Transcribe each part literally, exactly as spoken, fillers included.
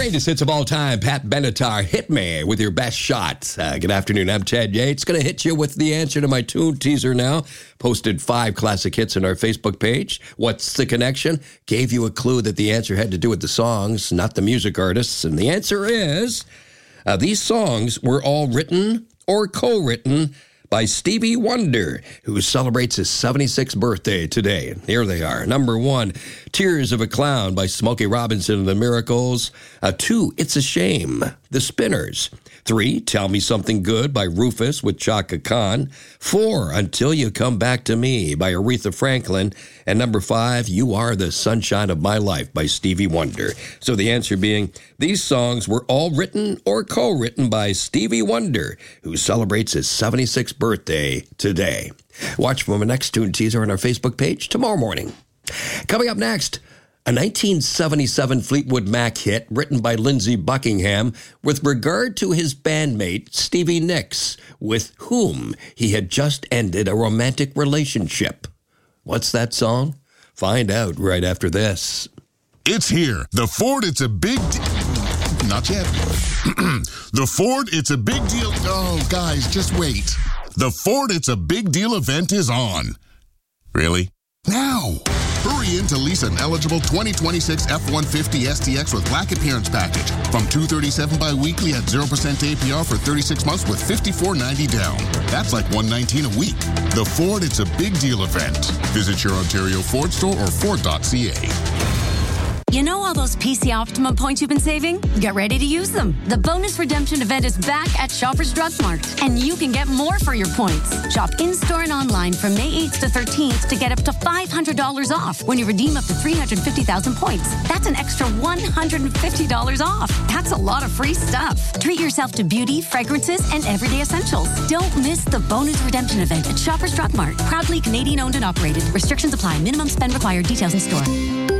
greatest hits of all time, Pat Benatar, Hit Me with your best shot. Uh, good afternoon, I'm Ted Yates. Going to hit you with the answer to my tune teaser now. Posted five classic hits on our Facebook page. What's the connection? Gave you a clue that the answer had to do with the songs, not the music artists. And the answer is, uh, these songs were all written or co-written by Stevie Wonder, who celebrates his seventy-sixth birthday today. Here they are. Number one, Tears of a Clown by Smokey Robinson and the Miracles. Uh, two, It's a Shame, The Spinners. Three, Tell Me Something Good by Rufus with Chaka Khan. Four, Until You Come Back to Me by Aretha Franklin. And number five, You Are the Sunshine of My Life by Stevie Wonder. So the answer being, these songs were all written or co-written by Stevie Wonder, who celebrates his seventy-sixth birthday today. Watch for my next tune teaser on our Facebook page tomorrow morning. Coming up next, a nineteen seventy-seven Fleetwood Mac hit written by Lindsey Buckingham with regard to his bandmate Stevie Nicks, with whom he had just ended a romantic relationship. What's that song? Find out right after this. It's here. The Ford It's a Big Deal. Not yet. The Ford It's a Big Deal. Oh, guys, just wait. The Ford It's a Big Deal event is on. Really? Now. Hurry in to lease an eligible twenty twenty-six F one fifty S T X with Black Appearance Package from two hundred thirty-seven dollars bi-weekly at zero percent A P R for thirty-six months with fifty-four ninety down. That's like one hundred nineteen dollars a week. The Ford It's a Big Deal event. Visit your Ontario Ford store or Ford dot C A. You know all those P C Optimum points you've been saving? Get ready to use them. The bonus redemption event is back at Shoppers Drug Mart, and you can get more for your points. Shop in-store and online from May eighth to thirteenth to get up to five hundred dollars off when you redeem up to three hundred fifty thousand points. That's an extra one hundred fifty dollars off. That's a lot of free stuff. Treat yourself to beauty, fragrances, and everyday essentials. Don't miss the bonus redemption event at Shoppers Drug Mart. Proudly Canadian owned and operated. Restrictions apply. Minimum spend required. Details in store.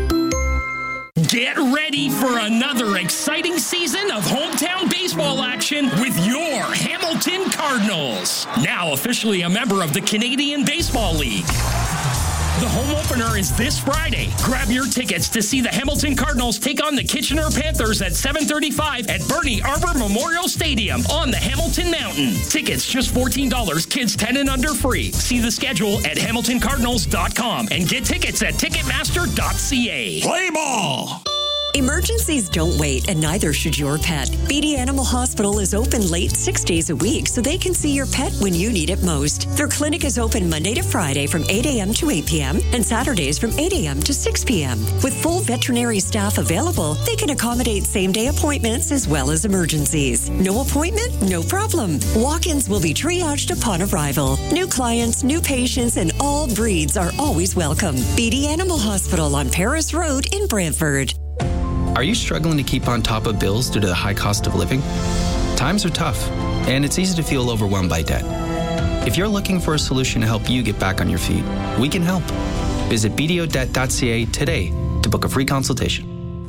Get ready for another exciting season of hometown baseball action with your Hamilton Cardinals. Now officially a member of the Canadian Baseball League. The home opener is this Friday. Grab your tickets to see the Hamilton Cardinals take on the Kitchener Panthers at seven thirty-five at Bernie Arbor Memorial Stadium on the Hamilton Mountain. Tickets just fourteen dollars, kids ten and under free. See the schedule at hamilton cardinals dot com and get tickets at ticketmaster dot c a. Play ball! Emergencies don't wait, and neither should your pet. Beatty Animal Hospital is open late six days a week so they can see your pet when you need it most. Their clinic is open Monday to Friday from eight a.m. to eight p.m. and Saturdays from eight a.m. to six p.m. With full veterinary staff available, they can accommodate same-day appointments as well as emergencies. No appointment? No problem. Walk-ins will be triaged upon arrival. New clients, new patients, and all breeds are always welcome. Beatty Animal Hospital on Paris Road in Brantford. Are you struggling to keep on top of bills due to the high cost of living? Times are tough, and it's easy to feel overwhelmed by debt. If you're looking for a solution to help you get back on your feet, we can help. Visit b d o debt dot c a today to book a free consultation.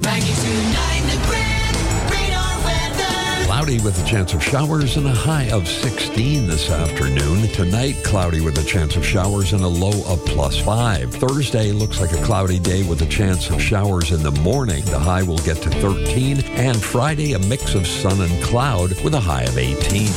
Cloudy with a chance of showers and a high of sixteen this afternoon. Tonight, cloudy with a chance of showers and a low of plus five. Thursday looks like a cloudy day with a chance of showers in the morning. The high will get to thirteen. And Friday, a mix of sun and cloud with a high of eighteen.